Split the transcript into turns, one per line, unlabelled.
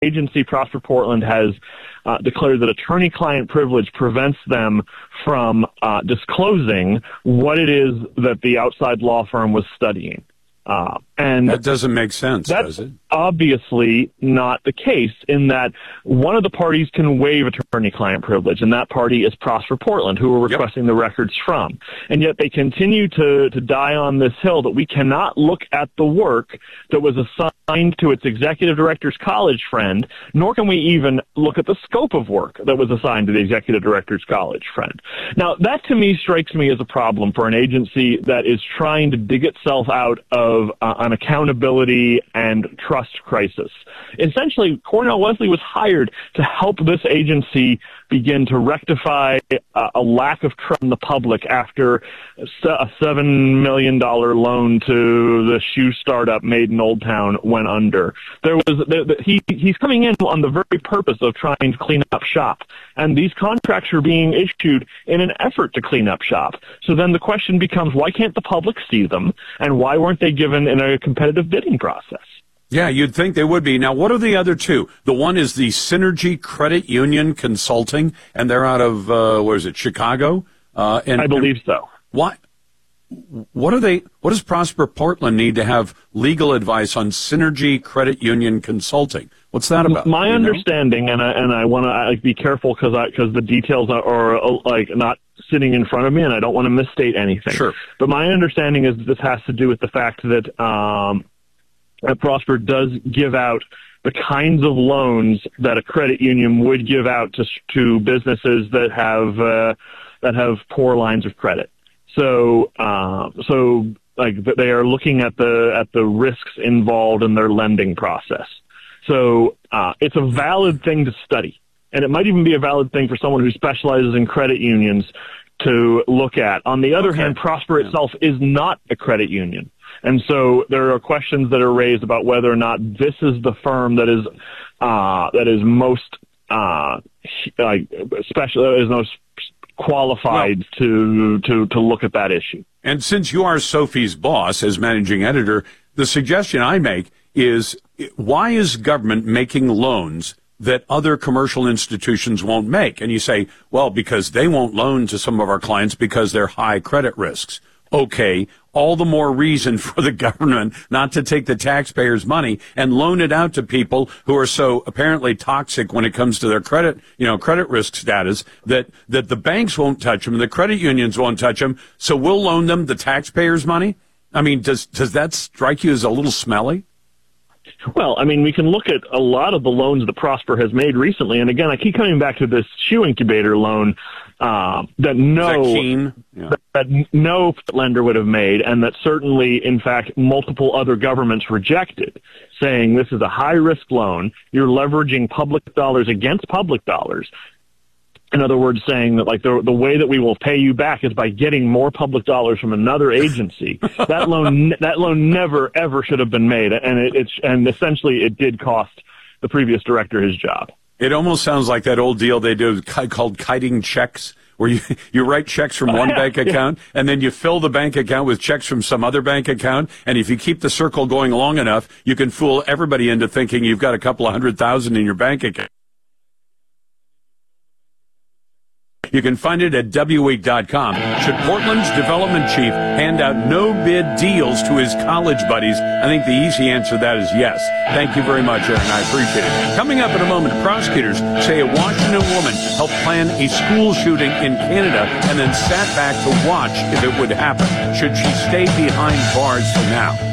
agency, Prosper Portland, has declared that attorney-client privilege prevents them from disclosing what it is that the outside law firm was studying. And
that doesn't make sense,
that's
does it?
Obviously not the case, in that one of the parties can waive attorney-client privilege, and that party is Prosper Portland, who we're requesting the records from. And yet they continue to die on this hill that we cannot look at the work that was assigned to its executive director's college friend, nor can we even look at the scope of work that was assigned to the executive director's college friend. Now, that to me strikes me as a problem for an agency that is trying to dig itself out of an accountability and trust crisis. Essentially, Cornell Wesley was hired to help this agency begin to rectify a lack of trust in the public after a $7 million loan to the shoe startup made in Old Town went under. He's coming in on the very purpose of trying to clean up shop, and these contracts are being issued in an effort to clean up shop. So then the question becomes, why can't the public see them, and why weren't they given in a competitive bidding process?
Yeah, you'd think they would be. Now, what are the other two? The one is the Synergy Credit Union Consulting, and they're out of, Chicago?
I believe so.
What are they? What does Prosper Portland need to have legal advice on Synergy Credit Union Consulting? What's that about?
My understanding, and I want to be careful because the details are not sitting in front of me, and I don't want to misstate anything.
Sure.
But my understanding is that this has to do with the fact that Prosper does give out the kinds of loans that a credit union would give out to businesses that have poor lines of credit. So they are looking at the risks involved in their lending process. So it's a valid thing to study, and it might even be a valid thing for someone who specializes in credit unions to look at. On the other hand, Prosper itself is not a credit union. And so there are questions that are raised about whether or not this is the firm that is most most qualified to look at that issue.
And since you are Sophie's boss as managing editor, the suggestion I make is, why is government making loans that other commercial institutions won't make? And you say, well, because they won't loan to some of our clients because they're high credit risks. Okay, all the more reason for the government not to take the taxpayers' money and loan it out to people who are so apparently toxic when it comes to their credit risk status, that the banks won't touch them, the credit unions won't touch them, so we'll loan them the taxpayers' money? I mean, does that strike you as a little smelly?
Well, I mean, we can look at a lot of the loans that Prosper has made recently, and again, I keep coming back to this shoe incubator loan that no lender would have made, and that certainly, in fact, multiple other governments rejected, saying this is a high-risk loan, you're leveraging public dollars against public dollars. In other words, saying that the way that we will pay you back is by getting more public dollars from another agency. That loan never ever should have been made, and essentially it did cost the previous director his job.
It almost sounds like that old deal they do called kiting checks, where you write checks from one bank account, and then you fill the bank account with checks from some other bank account, and if you keep the circle going long enough, you can fool everybody into thinking you've got a couple of $100,000 in your bank account. You can find it at wweek.com. Should Portland's development chief hand out no-bid deals to his college buddies? I think the easy answer to that is yes. Thank you very much, Aaron. I appreciate it. Coming up in a moment, prosecutors say a Washington woman helped plan a school shooting in Canada and then sat back to watch if it would happen. Should she stay behind bars for now?